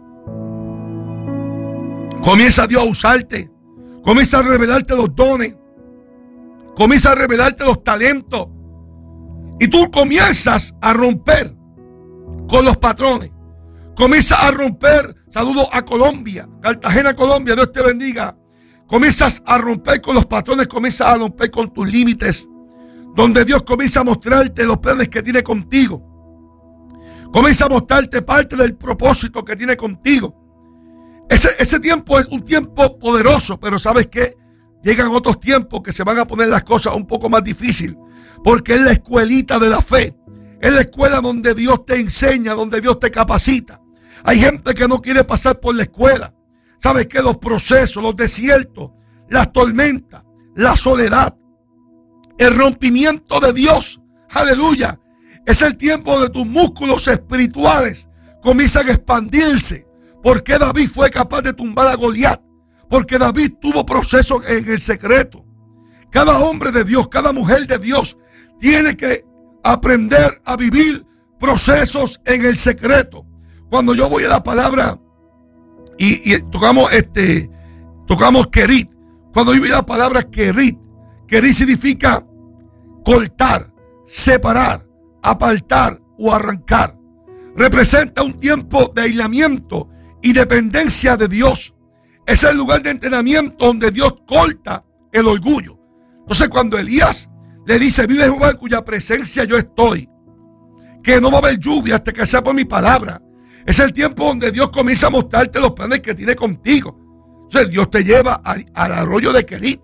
Comienza Dios a usarte. Comienza a revelarte los dones. Comienza a revelarte los talentos. Y tú comienzas a romper con los patrones. Comienzas a romper. Saludo a Colombia, Cartagena, Colombia. Dios te bendiga. Comienzas a romper con los patrones. Comienzas a romper con tus límites. Donde Dios comienza a mostrarte los planes que tiene contigo. Comienza a mostrarte parte del propósito que tiene contigo. Ese, ese tiempo es un tiempo poderoso, pero ¿sabes qué? Llegan otros tiempos que se van a poner las cosas un poco más difíciles, porque es la escuelita de la fe. Es la escuela donde Dios te enseña, donde Dios te capacita. Hay gente que no quiere pasar por la escuela. ¿Sabes qué? Los procesos, los desiertos, las tormentas, la soledad, el rompimiento de Dios. Aleluya. Es el tiempo de tus músculos espirituales comienzan a expandirse. ¿Por qué David fue capaz de tumbar a Goliat? Porque David tuvo proceso en el secreto. Cada hombre de Dios, cada mujer de Dios tiene que aprender a vivir procesos en el secreto. Cuando yo voy a la palabra y, y tocamos este, tocamos Kerit. Cuando yo voy a la palabra Kerit, Kerit significa cortar, separar, apartar o arrancar. Representa un tiempo de aislamiento y dependencia de Dios. Es el lugar de entrenamiento donde Dios corta el orgullo. Entonces cuando Elías le dice, vive Jehová en cuya presencia yo estoy, que no va a haber lluvia hasta que sea por mi palabra, es el tiempo donde Dios comienza a mostrarte los planes que tiene contigo. Entonces Dios te lleva a, al arroyo de Kerit.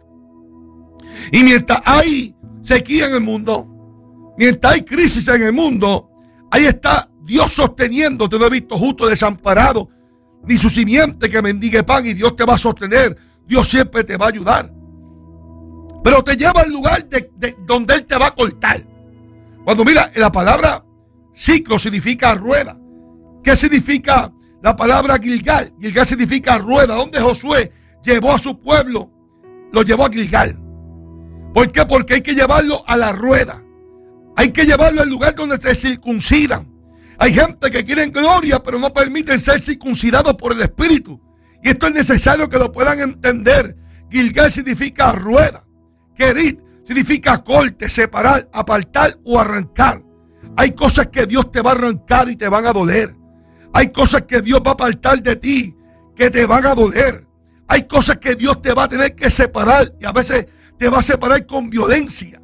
Y mientras hay sequía en el mundo, mientras hay crisis en el mundo, ahí está Dios sosteniéndote. No he visto justo desamparado, ni su simiente que mendigue pan, y Dios te va a sostener. Dios siempre te va a ayudar. Pero te lleva al lugar de, de, donde Él te va a cortar. Cuando mira, la palabra ciclo significa rueda. ¿Qué significa la palabra Gilgal? Gilgal significa rueda. Donde Josué llevó a su pueblo, lo llevó a Gilgal. ¿Por qué? Porque hay que llevarlo a la rueda. Hay que llevarlo al lugar donde se circuncidan. Hay gente que quiere gloria, pero no permiten ser circuncidados por el Espíritu. Y esto es necesario que lo puedan entender. Gilgal significa rueda. Kerit significa corte, separar, apartar o arrancar. Hay cosas que Dios te va a arrancar y te van a doler. Hay cosas que Dios va a apartar de ti que te van a doler. Hay cosas que Dios te va a tener que separar y a veces te va a separar con violencia.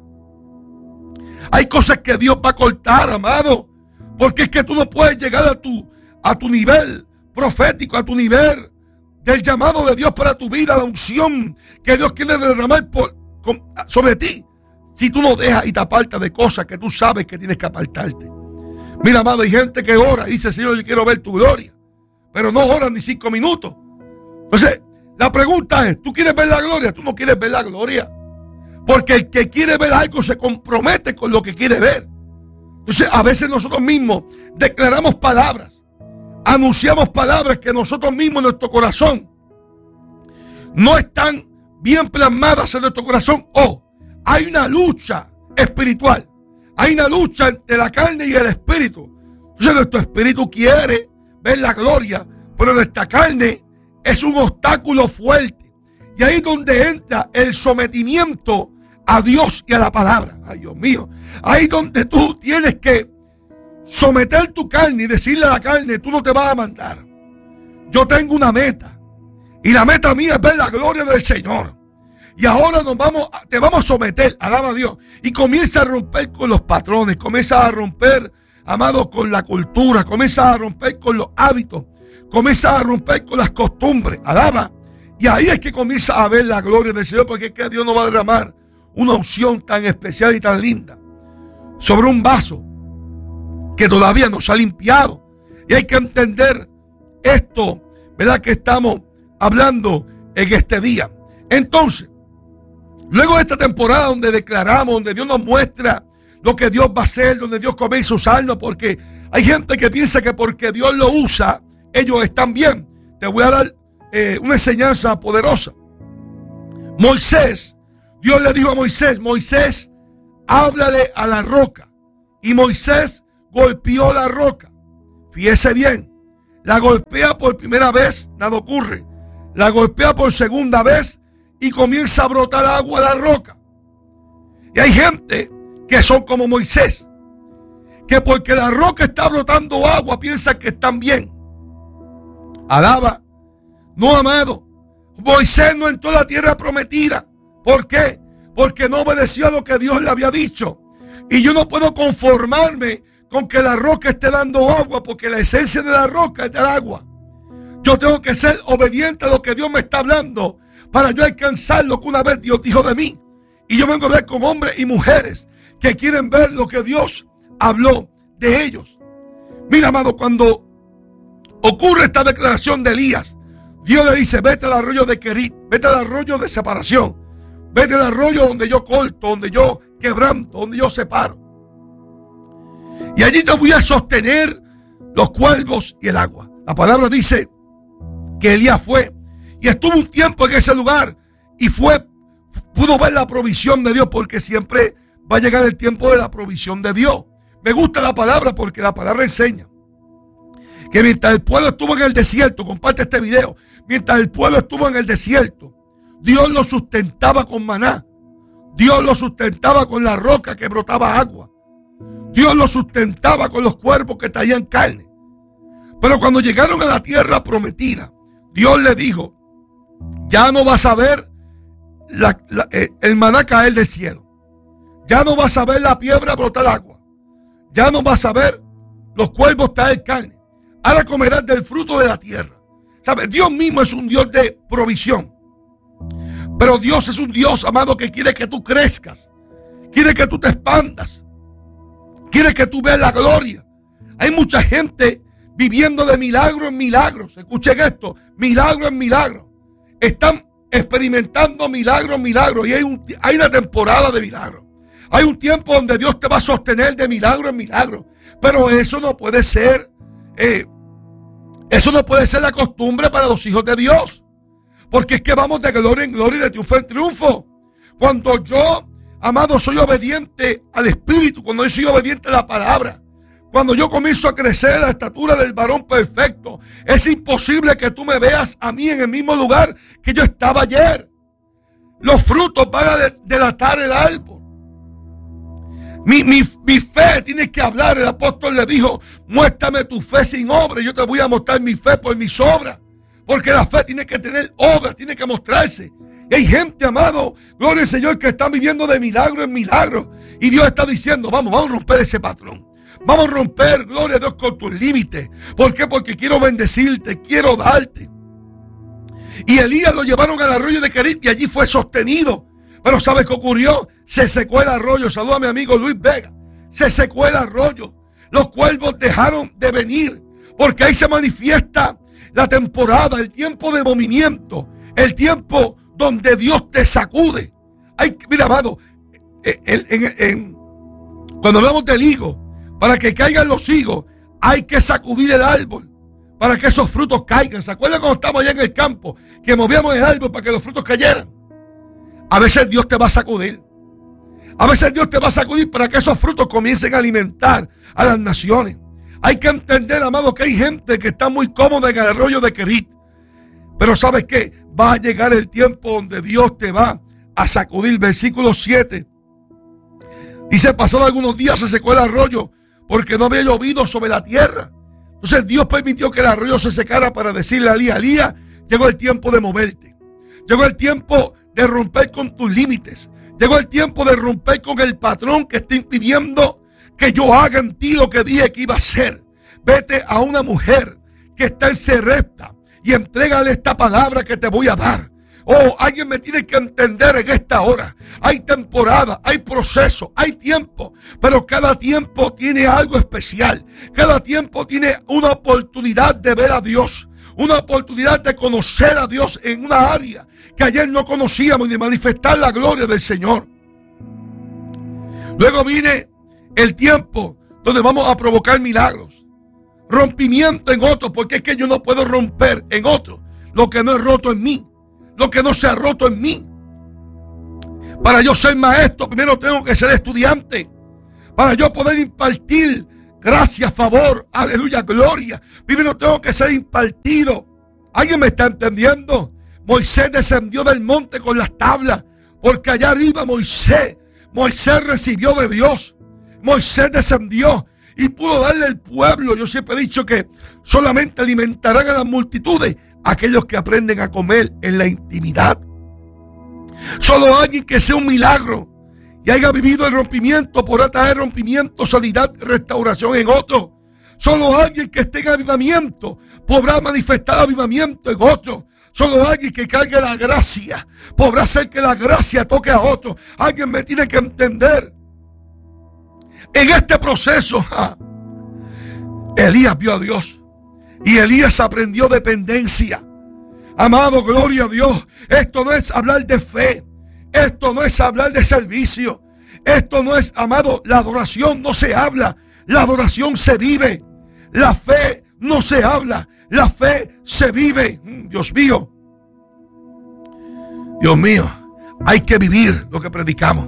Hay cosas que Dios va a cortar, amado, porque es que tú no puedes llegar a tu, a tu nivel profético, a tu nivel del llamado de Dios para tu vida, la unción que Dios quiere derramar por, con, sobre ti, si tú no dejas y te apartas de cosas que tú sabes que tienes que apartarte. Mira, amado, hay gente que ora y dice, Señor, yo quiero ver tu gloria, pero no oran ni cinco minutos. Entonces, la pregunta es, ¿tú quieres ver la gloria? Tú no quieres ver la gloria. Porque el que quiere ver algo se compromete con lo que quiere ver. Entonces, a veces nosotros mismos declaramos palabras, anunciamos palabras que nosotros mismos en nuestro corazón no están bien plasmadas en nuestro corazón. O hay una lucha espiritual, hay una lucha entre la carne y el espíritu. Entonces, nuestro espíritu quiere ver la gloria, pero nuestra carne es un obstáculo fuerte. Y ahí es donde entra el sometimiento a Dios y a la palabra. Ay, Dios mío. Ahí donde tú tienes que someter tu carne y decirle a la carne, tú no te vas a mandar. Yo tengo una meta. Y la meta mía es ver la gloria del Señor. Y ahora nos vamos, te vamos a someter, alaba a Dios. Y comienza a romper con los patrones. Comienza a romper, amado, con la cultura. Comienza a romper con los hábitos. Comienza a romper con las costumbres. Alaba. Y ahí es que comienza a ver la gloria del Señor, porque es que Dios no va a derramar una unción tan especial y tan linda sobre un vaso que todavía no se ha limpiado. Y hay que entender esto, ¿verdad? Que estamos hablando en este día. Entonces, luego de esta temporada donde declaramos, donde Dios nos muestra lo que Dios va a hacer, donde Dios comienza a usarlo, porque hay gente que piensa que porque Dios lo usa, ellos están bien. Te voy a dar eh, una enseñanza poderosa. Moisés, Dios le dijo a Moisés, Moisés, háblale a la roca. Y Moisés golpeó la roca. Fíjese bien, la golpea por primera vez, nada ocurre. La golpea por segunda vez y comienza a brotar agua a la roca. Y hay gente que son como Moisés, que porque la roca está brotando agua piensan que están bien. Alaba. No, amado, Moisés no entró a la tierra prometida. ¿Por qué? Porque no obedeció a lo que Dios le había dicho. Y yo no puedo conformarme con que la roca esté dando agua, porque la esencia de la roca es dar agua. Yo tengo que ser obediente a lo que Dios me está hablando para yo alcanzar lo que una vez Dios dijo de mí. Y yo vengo a ver con hombres y mujeres que quieren ver lo que Dios habló de ellos. Mira, amado, cuando ocurre esta declaración de Elías, Dios le dice, vete al arroyo de Kerit, vete al arroyo de separación, vete al arroyo donde yo corto, donde yo quebranto, donde yo separo. Y allí te voy a sostener los cuervos y el agua. La palabra dice que Elías fue y estuvo un tiempo en ese lugar y fue, pudo ver la provisión de Dios, porque siempre va a llegar el tiempo de la provisión de Dios. Me gusta la palabra porque la palabra enseña que mientras el pueblo estuvo en el desierto, comparte este video, mientras el pueblo estuvo en el desierto, Dios lo sustentaba con maná, Dios lo sustentaba con la roca que brotaba agua, Dios lo sustentaba con los cuervos que traían carne. Pero cuando llegaron a la tierra prometida, Dios le dijo: ya no vas a ver la, la, eh, el maná caer del cielo, ya no vas a ver la piedra brotar agua, ya no vas a ver los cuervos traer carne, ahora comerás del fruto de la tierra. ¿Sabes? Dios mismo es un Dios de provisión, pero Dios es un Dios, amado, que quiere que tú crezcas, quiere que tú te expandas, quiere que tú veas la gloria. Hay mucha gente viviendo de milagro en milagros. Escuchen esto: milagro en milagro. Están experimentando milagro en milagro. Y hay, un, hay una temporada de milagro. Hay un tiempo donde Dios te va a sostener de milagro en milagro. Pero eso no puede ser, eh, eso no puede ser la costumbre para los hijos de Dios. Porque es que vamos de gloria en gloria y de triunfo en triunfo. Cuando yo, amado, soy obediente al Espíritu, cuando yo soy obediente a la palabra, cuando yo comienzo a crecer a la estatura del varón perfecto, es imposible que tú me veas a mí en el mismo lugar que yo estaba ayer. Los frutos van a delatar el árbol. Mi, mi, mi fe tiene que hablar. El apóstol le dijo: muéstrame tu fe sin obra, y yo te voy a mostrar mi fe por mis obras. Porque la fe tiene que tener obras, tiene que mostrarse. Y hay gente, amado, gloria al Señor, que está viviendo de milagro en milagro. Y Dios está diciendo: vamos, vamos a romper ese patrón. Vamos a romper, gloria a Dios, con tus límites. ¿Por qué? Porque quiero bendecirte, quiero darte. Y Elías lo llevaron al arroyo de Kerit y allí fue sostenido. Pero ¿sabes qué ocurrió? Se secó el arroyo. Saluda a mi amigo Luis Vega. Se secó el arroyo. Los cuervos dejaron de venir, porque ahí se manifiesta la temporada, el tiempo de movimiento, el tiempo donde Dios te sacude. Hay, mira, amado, en, en, en, cuando hablamos del higo, para que caigan los higos, hay que sacudir el árbol para que esos frutos caigan. ¿Se acuerdan cuando estábamos allá en el campo que movíamos el árbol para que los frutos cayeran? A veces Dios te va a sacudir. A veces Dios te va a sacudir para que esos frutos comiencen a alimentar a las naciones. Hay que entender, amado, que hay gente que está muy cómoda en el arroyo de Kerit. Pero ¿sabes qué? Va a llegar el tiempo donde Dios te va a sacudir. Versículo siete. Dice: pasaron algunos días, se secó el arroyo porque no había llovido sobre la tierra. Entonces Dios permitió que el arroyo se secara para decirle a Elías: Elías, llegó el tiempo de moverte. Llegó el tiempo de romper con tus límites. Llegó el tiempo de romper con el patrón que está impidiendo que yo haga en ti lo que dije que iba a hacer. Vete a una mujer que está en Serepta y entrégale esta palabra que te voy a dar. Oh, alguien me tiene que entender en esta hora. Hay temporada, hay proceso, hay tiempo, pero cada tiempo tiene algo especial. Cada tiempo tiene una oportunidad de ver a Dios, una oportunidad de conocer a Dios en una área que ayer no conocíamos y de manifestar la gloria del Señor. Luego viene el tiempo donde vamos a provocar milagros, rompimiento en otros, porque es que yo no puedo romper en otros lo que no es roto en mí. Lo que no se ha roto en mí. Para yo ser maestro, primero tengo que ser estudiante. Para yo poder impartir gracia, favor, aleluya, gloria, primero tengo que ser impartido. ¿Alguien me está entendiendo? Moisés descendió del monte con las tablas, porque allá arriba Moisés, Moisés recibió de Dios. Moisés descendió y pudo darle al pueblo. Yo siempre he dicho que solamente alimentarán a las multitudes aquellos que aprenden a comer en la intimidad. Solo alguien que sea un milagro y haya vivido el rompimiento podrá traer rompimiento, sanidad, restauración en otro. Solo alguien que esté en avivamiento podrá manifestar avivamiento en otro. Solo alguien que cargue la gracia podrá hacer que la gracia toque a otro. Alguien me tiene que entender. En este proceso, ja, Elías vio a Dios. Y Elías aprendió dependencia. Amado, gloria a Dios. Esto no es hablar de fe. Esto no es hablar de servicio. Esto no es, amado, la adoración no se habla. La adoración se vive. La fe no se habla. la fe se vive. Dios mío, Dios mío, hay que vivir lo que predicamos.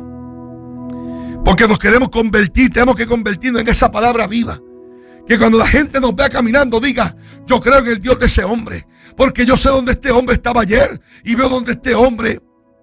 Porque nos queremos convertir, tenemos que convertirnos en esa palabra viva. Que cuando la gente nos vea caminando diga, yo creo en el Dios de ese hombre. Porque yo sé dónde este hombre estaba ayer y veo dónde este hombre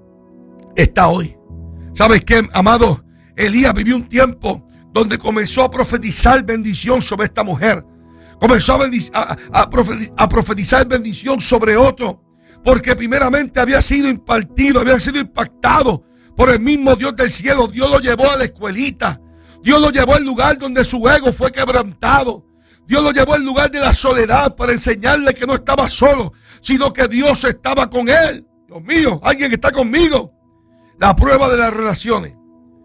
está hoy. ¿Sabes qué, amado? Elías vivió un tiempo donde comenzó a profetizar bendición sobre esta mujer. Comenzó a, bendic- a, a, profetiz- a profetizar bendición sobre otro. Porque primeramente había sido impartido, había sido impactado por el mismo Dios del cielo. Dios lo llevó a la escuelita. Dios lo llevó al lugar donde su ego fue quebrantado. Dios lo llevó al lugar de la soledad para enseñarle que no estaba solo, sino que Dios estaba con él. Dios mío, alguien que está conmigo. La prueba de las relaciones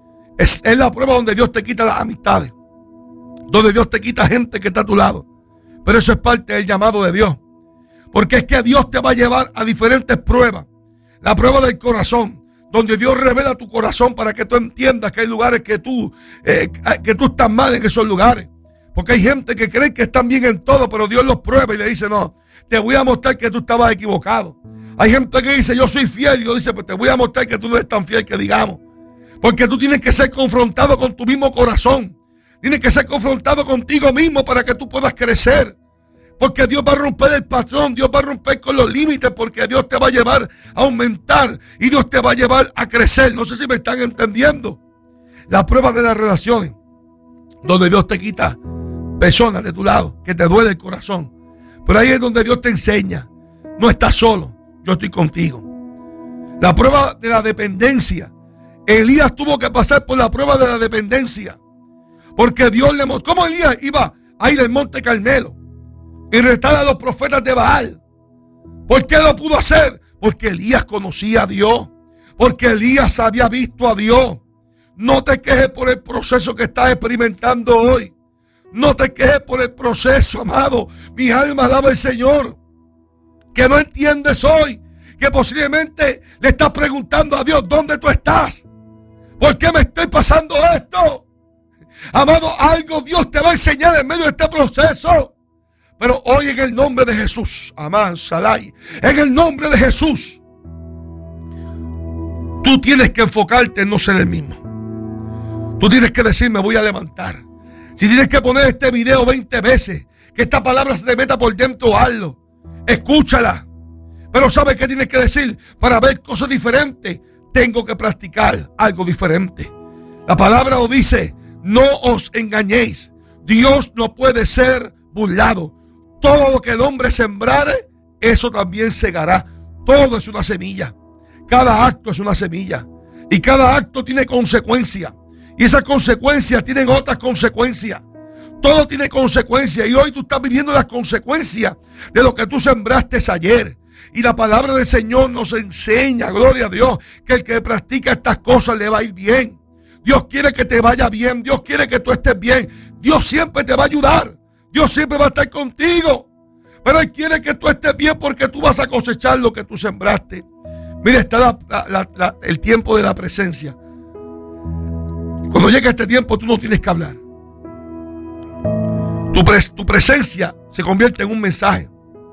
es, es la prueba donde Dios te quita las amistades, donde Dios te quita gente que está a tu lado. Pero eso es parte del llamado de Dios. Porque es que Dios te va a llevar a diferentes pruebas. La prueba del corazón, donde Dios revela tu corazón para que tú entiendas que hay lugares que tú, eh, que tú estás mal en esos lugares. Porque hay gente que cree que están bien en todo, pero Dios los prueba y le dice, no, te voy a mostrar que tú estabas equivocado. Hay gente que dice, yo soy fiel, y Dios dice, pues te voy a mostrar que tú no eres tan fiel que digamos. Porque tú tienes que ser confrontado con tu mismo corazón. Tienes que ser confrontado contigo mismo para que tú puedas crecer. Porque Dios va a romper el patrón, Dios va a romper con los límites, porque Dios te va a llevar a aumentar y Dios te va a llevar a crecer. No sé si me están entendiendo. La prueba de las relaciones, donde Dios te quita personas de tu lado, que te duele el corazón. Pero ahí es donde Dios te enseña, no estás solo, yo estoy contigo. La prueba de la dependencia. Elías tuvo que pasar por la prueba de la dependencia. Porque Dios le mostró, ¿cómo Elías iba a ir al monte Carmelo y retar a los profetas de Baal? ¿Por qué lo pudo hacer? Porque Elías conocía a Dios. Porque Elías había visto a Dios. No te quejes por el proceso que estás experimentando hoy. No te quejes por el proceso, amado. Mi alma alaba al Señor. Que no entiendes hoy. Que posiblemente le estás preguntando a Dios, ¿dónde tú estás? ¿Por qué me estoy pasando esto? Amado, algo Dios te va a enseñar en medio de este proceso. Pero hoy en el nombre de Jesús, amán, Salai, en el nombre de Jesús, tú tienes que enfocarte en no ser el mismo. Tú tienes que decir, me voy a levantar. Si tienes que poner este video veinte veces, que esta palabra se te meta por dentro, hazlo. Escúchala. Pero ¿sabes qué tienes que decir? Para ver cosas diferentes, tengo que practicar algo diferente. La palabra lo dice, no os engañéis. Dios no puede ser burlado. Todo lo que el hombre sembrare, eso también segará. Todo es una semilla. Cada acto es una semilla. Y cada acto tiene consecuencia. Y esas consecuencias tienen otras consecuencias. Todo tiene consecuencias. Y hoy tú estás viviendo las consecuencias de lo que tú sembraste ayer. Y la palabra del Señor nos enseña, gloria a Dios, que el que practica estas cosas le va a ir bien. Dios quiere que te vaya bien. Dios quiere que tú estés bien. Dios siempre te va a ayudar. Dios siempre va a estar contigo. Pero Él quiere que tú estés bien porque tú vas a cosechar lo que tú sembraste. Mira, está la, la, la, la, el tiempo de la presencia. Cuando llega este tiempo tú no tienes que hablar. Tu, pres, tu presencia se convierte en un mensaje.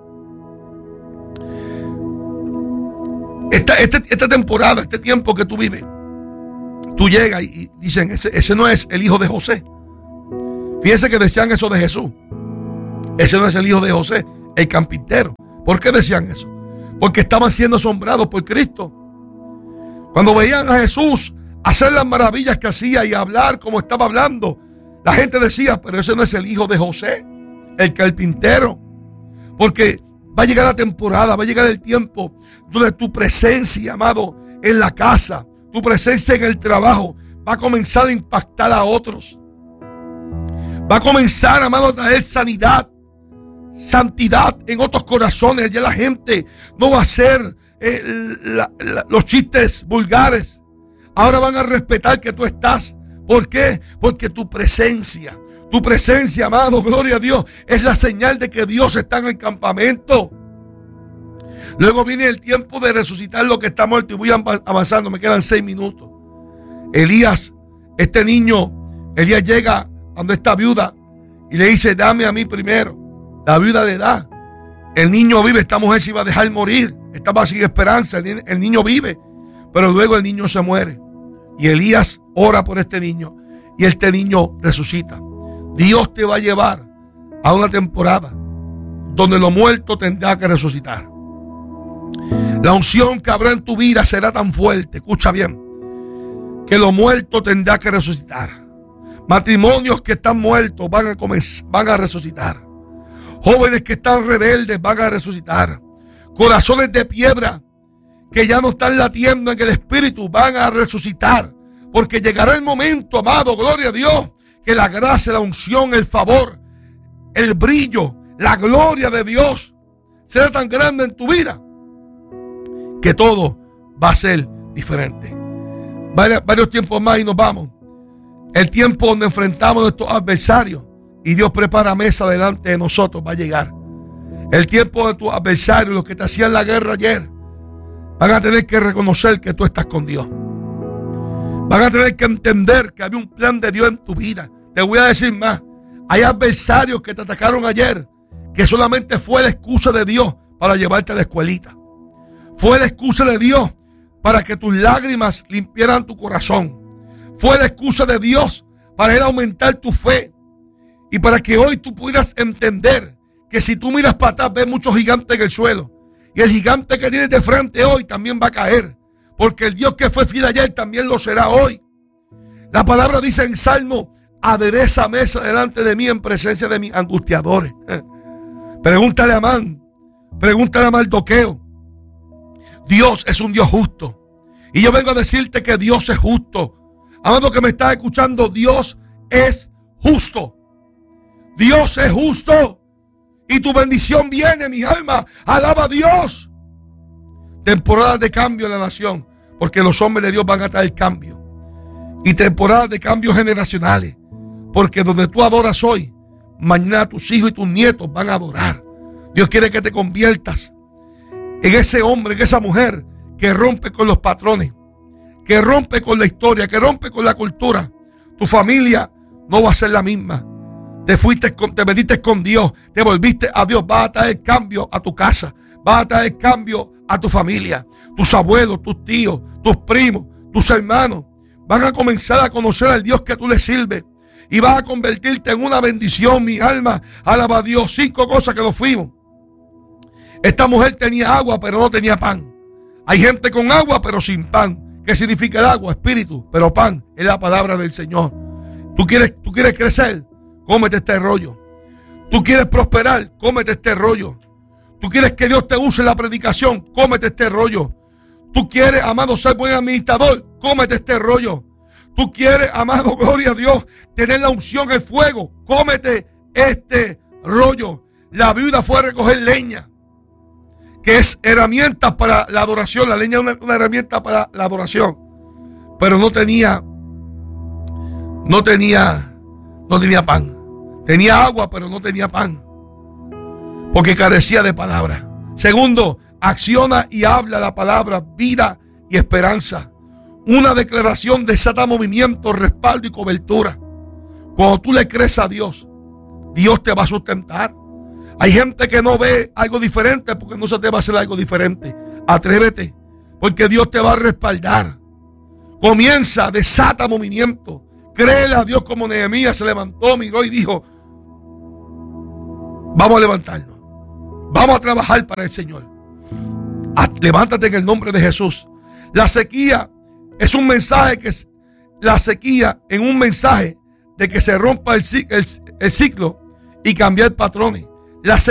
Esta, este, esta temporada, este tiempo que tú vives, tú llegas y, y dicen, ese, ese no es el hijo de José. Fíjense que decían eso de Jesús. Ese no es el hijo de José, el carpintero. ¿Por qué decían eso? Porque estaban siendo asombrados por Cristo. Cuando veían a Jesús hacer las maravillas que hacía y hablar como estaba hablando, la gente decía, pero ese no es el hijo de José, el carpintero. Porque va a llegar la temporada, va a llegar el tiempo donde tu presencia, amado, en la casa, tu presencia en el trabajo, va a comenzar a impactar a otros. Va a comenzar, amado, a traer sanidad, santidad en otros corazones. Ya la gente no va a hacer eh, la, la, los chistes vulgares. Ahora van a respetar que tú estás. ¿Por qué? Porque tu presencia, tu presencia, amado, gloria a Dios, es la señal de que Dios está en el campamento. Luego viene el tiempo de resucitar lo que está muerto. Y voy avanzando, me quedan seis minutos. Elías, este niño, Elías llega donde esta viuda y le dice, dame a mí primero. La viuda le da. El niño vive, esta mujer se iba a dejar morir, estaba sin esperanza, el, el niño vive, pero luego el niño se muere. Y Elías ora por este niño y este niño resucita. Dios te va a llevar a una temporada donde lo muerto tendrá que resucitar. La unción que habrá en tu vida será tan fuerte, escucha bien, que lo muerto tendrá que resucitar. Matrimonios que están muertos van a comenzar, van a resucitar. Jóvenes que están rebeldes van a resucitar. Corazones de piedra que ya no están latiendo en el espíritu van a resucitar. Porque llegará el momento, amado, gloria a Dios, que la gracia, la unción, el favor, el brillo, la gloria de Dios será tan grande en tu vida que todo va a ser diferente. Varios, varios tiempos más y nos vamos. El tiempo donde enfrentamos a nuestros adversarios y Dios prepara mesa delante de nosotros va a llegar. El tiempo de tus adversarios, los que te hacían la guerra ayer, van a tener que reconocer que tú estás con Dios. Van a tener que entender que había un plan de Dios en tu vida. Te voy a decir más. Hay adversarios que te atacaron ayer, que solamente fue la excusa de Dios para llevarte a la escuelita. Fue la excusa de Dios para que tus lágrimas limpiaran tu corazón. Fue la excusa de Dios para él aumentar tu fe. Y para que hoy tú pudieras entender que si tú miras para atrás, ves muchos gigantes en el suelo. Y el gigante que tienes de frente hoy también va a caer. Porque el Dios que fue fiel ayer también lo será hoy. La palabra dice en Salmo: adereza mesa delante de mí en presencia de mis angustiadores. Pregúntale a Amán, pregúntale a Mardoqueo. Dios es un Dios justo. Y yo vengo a decirte que Dios es justo. Amado que me estás escuchando, Dios es justo. Dios es justo. Y tu bendición viene, mi alma. Alaba a Dios. Temporadas de cambio en la nación, porque los hombres de Dios van a traer cambio. Y temporadas de cambios generacionales, porque donde tú adoras hoy, mañana tus hijos y tus nietos van a adorar. Dios quiere que te conviertas en ese hombre, en esa mujer que rompe con los patrones, que rompe con la historia, que rompe con la cultura. Tu familia no va a ser la misma. Te fuiste, te metiste con Dios, te volviste a Dios. Va a traer cambio a tu casa, va a traer cambio a tu familia. Tus abuelos, tus tíos, tus primos, tus hermanos van a comenzar a conocer al Dios que tú le sirves. Y vas a convertirte en una bendición, mi alma. Alaba a Dios. Cinco cosas que nos fuimos. Esta mujer tenía agua, pero no tenía pan. Hay gente con agua, pero sin pan. ¿Qué significa el agua? Espíritu. Pero pan es la palabra del Señor. ¿Tú quieres, tú quieres crecer? Cómete este rollo. ¿Tú quieres prosperar? Cómete este rollo. ¿Tú quieres que Dios te use en la predicación? Cómete este rollo. ¿Tú quieres, amado, ser buen administrador? Cómete este rollo. ¿Tú quieres, amado, gloria a Dios, tener la unción, el fuego? Cómete este rollo. La viuda fue a recoger leña, que es herramienta para la adoración. La leña es una, una herramienta para la adoración. Pero no tenía, no tenía, no tenía pan. Tenía agua, pero no tenía pan, porque carecía de palabra. Segundo, acciona y habla la palabra vida y esperanza. Una declaración desata movimiento, respaldo y cobertura. Cuando tú le crees a Dios, Dios te va a sustentar. Hay gente que no ve algo diferente porque no se te va a hacer algo diferente. Atrévete, porque Dios te va a respaldar. Comienza, desata movimiento. Créele a Dios como Nehemías se levantó, miró y dijo: vamos a levantarnos. Vamos a trabajar para el Señor. Levántate en el nombre de Jesús. La sequía es un mensaje que es la sequía en un mensaje de que se rompa el, el, el ciclo y cambiar patrones. La